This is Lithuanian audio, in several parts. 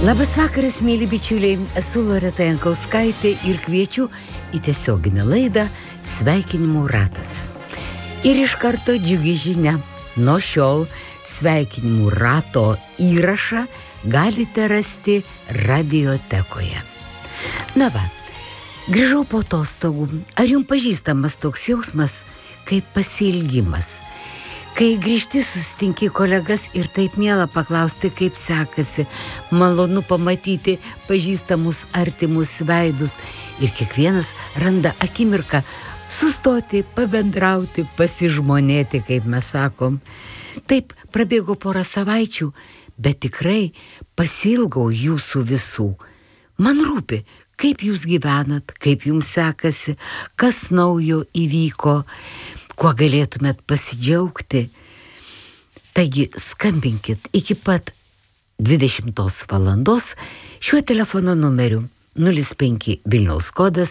Labas vakaras, mėly bičiuliai, esu Loreta Jankauskaitė ir kviečiu į tiesioginę laidą Sveikinimų ratas. Ir iš karto džiugi žinia, nuo šiol Sveikinimų rato įrašą galite rasti radiotekoje. Na va, grįžau po atostogų. Ar jums pažįstamas toks jausmas kaip pasiilgimas? Kai grįžti, susitinki kolegas ir taip miela paklausti, kaip sekasi, malonu pamatyti pažįstamus artimus veidus ir kiekvienas randa akimirką sustoti, pabendrauti, pasižmonėti, kaip mes sakom. Taip, prabėgo porą savaičių, bet tikrai pasiilgau jūsų visų. Man rūpi, kaip jūs gyvenat, kaip jums sekasi, kas naujo įvyko, kuo galėtumėt pasidžiaugti. Taigi skambinkit iki pat 20 valandos šiuo telefono numeriu 05 Vilniaus kodas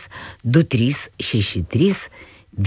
2363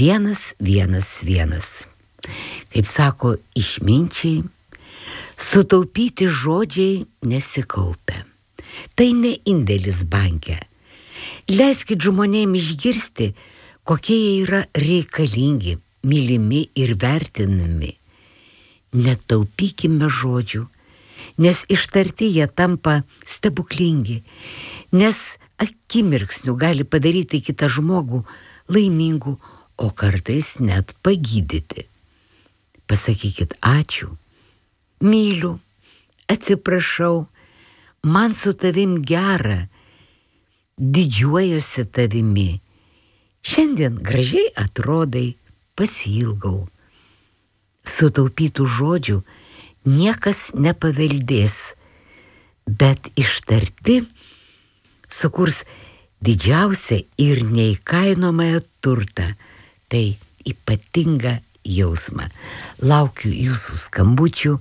111. Kaip sako išminčiai, sutaupyti žodžiai nesikaupia. Tai ne indėlis banke. Leiskit žmonėm išgirsti, kokie jie yra reikalingi, mylimi ir vertinami. Netaupykime žodžių, nes ištarti jie tampa stebuklingi, nes akimirksniu gali padaryti kitą žmogų laimingu, o kartais net pagydyti. Pasakykit ačiū, myliu, atsiprašau, man su tavim gera, didžiuojuosi tavimi. Šiandien gražiai atrodai, pasiilgau. Sutaupytų žodžių niekas nepaveldės, bet ištarti sukurs didžiausią ir neįkainomąją turtą. Tai ypatingą jausmą. Laukiu jūsų skambučių